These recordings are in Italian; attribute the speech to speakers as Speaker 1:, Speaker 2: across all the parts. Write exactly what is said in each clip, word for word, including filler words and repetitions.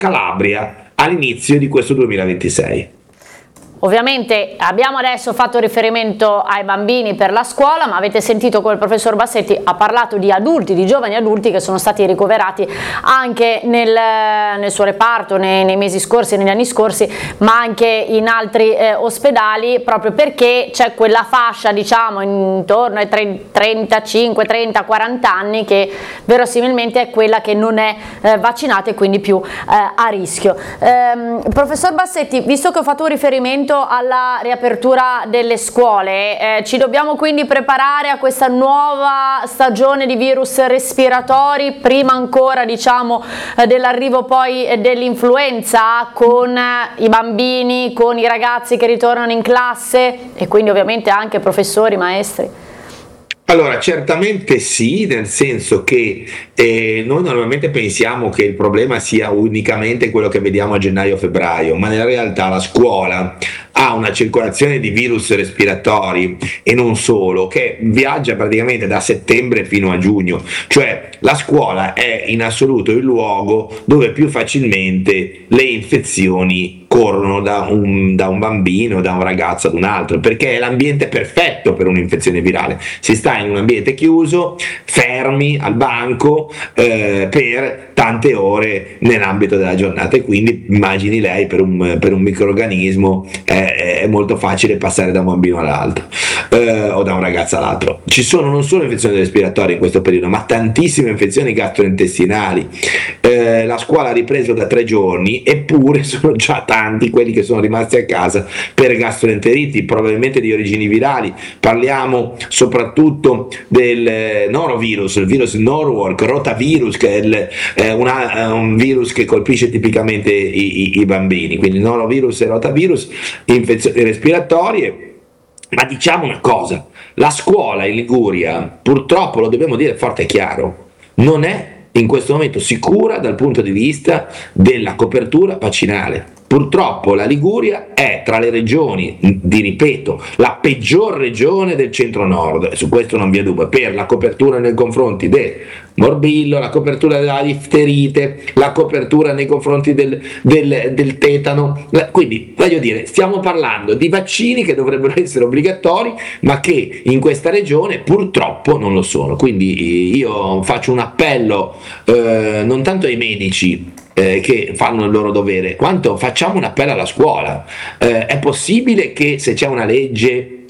Speaker 1: Calabria all'inizio di questo duemilaventisei.
Speaker 2: Ovviamente abbiamo adesso fatto riferimento ai bambini per la scuola, ma avete sentito come il professor Bassetti ha parlato di adulti, di giovani adulti che sono stati ricoverati anche nel, nel suo reparto nei, nei mesi scorsi, negli anni scorsi, ma anche in altri eh, ospedali, proprio perché c'è quella fascia, diciamo, intorno ai trentacinque, trenta, quaranta anni che verosimilmente è quella che non è eh, vaccinata e quindi più eh, a rischio. Ehm, professor Bassetti, visto che ho fatto un riferimento alla riapertura delle scuole, eh, ci dobbiamo quindi preparare a questa nuova stagione di virus respiratori, prima ancora, diciamo, eh, dell'arrivo poi eh, dell'influenza, con eh, i bambini, con i ragazzi che ritornano in classe e quindi ovviamente anche professori, maestri?
Speaker 1: Allora, certamente sì, nel senso che eh, noi normalmente pensiamo che il problema sia unicamente quello che vediamo a gennaio-febbraio, ma nella realtà la scuola ha una circolazione di virus respiratori e non solo, che viaggia praticamente da settembre fino a giugno, cioè la scuola è in assoluto il luogo dove più facilmente le infezioni corrono da un, da un bambino, da un ragazzo ad un altro, perché è l'ambiente perfetto per un'infezione virale. Si sta in un ambiente chiuso, fermi al banco eh, per tante ore nell'ambito della giornata, e quindi immagini lei per un, per un microrganismo eh, è molto facile passare da un bambino all'altro eh, o da un ragazzo all'altro. Ci sono non solo infezioni respiratorie in questo periodo, ma tantissime infezioni gastrointestinali. Eh, la scuola ha ripreso da tre giorni, eppure sono già tanti quelli che sono rimasti a casa per gastroenteriti, probabilmente di origini virali. Parliamo soprattutto del norovirus, il virus Norwalk, rotavirus, che è il, eh, una, un virus che colpisce tipicamente i, i, i bambini, quindi norovirus e rotavirus, infezioni respiratorie. Ma diciamo una cosa, la scuola in Liguria, purtroppo lo dobbiamo dire forte e chiaro, non è in questo momento sicura dal punto di vista della copertura vaccinale. Purtroppo la Liguria è tra le regioni, vi ripeto, la peggior regione del centro-nord, su questo non vi è dubbio, per la copertura nei confronti del morbillo, la copertura della difterite, la copertura nei confronti del, del, del tetano. Quindi, voglio dire, stiamo parlando di vaccini che dovrebbero essere obbligatori, ma che in questa regione purtroppo non lo sono. Quindi io faccio un appello eh, non tanto ai medici Eh, che fanno il loro dovere, quanto facciamo un appello alla scuola. Eh, è possibile che se c'è una legge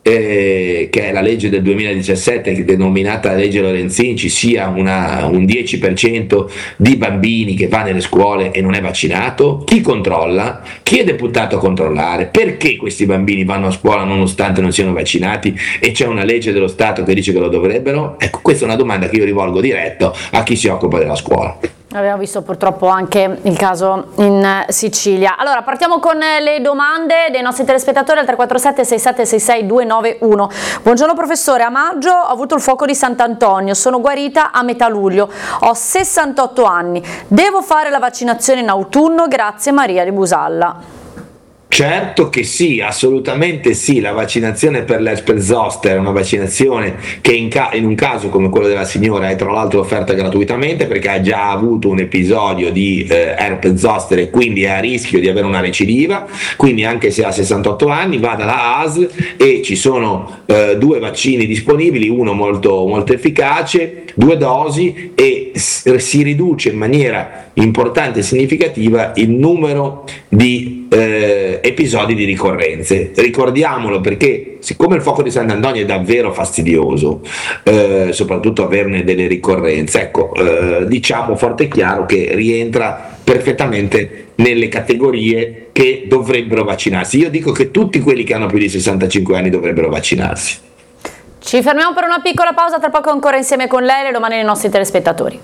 Speaker 1: eh, che è la legge del duemiladiciassette, che è denominata legge Lorenzin, ci sia una, un dieci per cento di bambini che va nelle scuole e non è vaccinato? Chi controlla? Chi è deputato a controllare? Perché questi bambini vanno a scuola nonostante non siano vaccinati e c'è una legge dello Stato che dice che lo dovrebbero? Ecco, questa è una domanda che io rivolgo diretto a chi si occupa della scuola.
Speaker 2: Abbiamo visto purtroppo anche il caso in Sicilia. Allora, partiamo con le domande dei nostri telespettatori al tre quattro sette sei sette sei sei due nove uno. Buongiorno professore, a maggio ho avuto il fuoco di Sant'Antonio, sono guarita a metà luglio, ho sessantotto anni, devo fare la vaccinazione in autunno? Grazie, Maria di Busalla.
Speaker 1: Certo che sì, assolutamente sì, la vaccinazione per l'herpes zoster è una vaccinazione che in, ca- in un caso come quello della signora è tra l'altro offerta gratuitamente, perché ha già avuto un episodio di eh, herpes zoster e quindi è a rischio di avere una recidiva, quindi anche se ha sessantotto anni vada alla A S L e ci sono eh, due vaccini disponibili, uno molto, molto efficace, due dosi, e s- si riduce in maniera importante e significativa il numero di eh, episodi di ricorrenze. Ricordiamolo, perché siccome il fuoco di Sant'Antonio è davvero fastidioso, eh, soprattutto averne delle ricorrenze, ecco, eh, diciamo forte e chiaro che rientra perfettamente nelle categorie che dovrebbero vaccinarsi. Io dico che tutti quelli che hanno più di sessantacinque anni dovrebbero vaccinarsi.
Speaker 2: Ci fermiamo per una piccola pausa, tra poco ancora insieme con lei, le domande dei nostri telespettatori.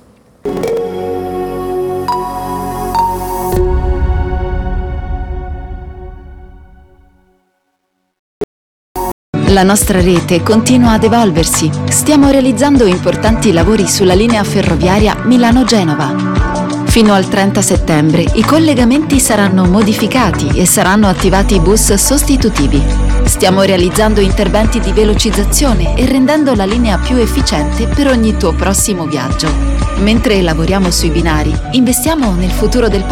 Speaker 3: La nostra rete continua ad evolversi. Stiamo realizzando importanti lavori sulla linea ferroviaria Milano-Genova. Fino al trenta settembre i collegamenti saranno modificati e saranno attivati bus sostitutivi. Stiamo realizzando interventi di velocizzazione e rendendo la linea più efficiente per ogni tuo prossimo viaggio. Mentre lavoriamo sui binari, investiamo nel futuro del paese.